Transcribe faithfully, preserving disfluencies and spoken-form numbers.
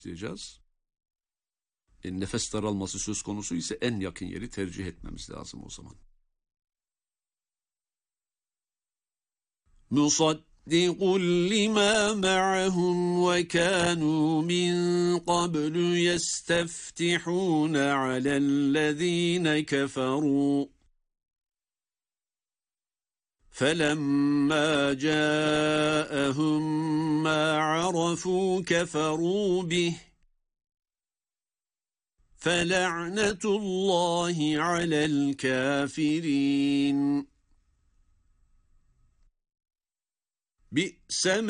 diyeceğiz. E, nefes daralması söz konusu ise en yakın yeri tercih etmemiz lazım o zaman. مُصَدِّقٌ لِمَا مَعَهُمْ وَكَانُوا مِنْ قَبْلُ يَسْتَفْتِحُونَ عَلَى الَّذِينَ كَفَرُوا فَلَمَّا جَاءَهُمْ مَا عَرَفُوا كَفَرُوا بِهِ فَلَعْنَةُ اللَّهِ عَلَى الْكَافِرِينَ بِئْسَ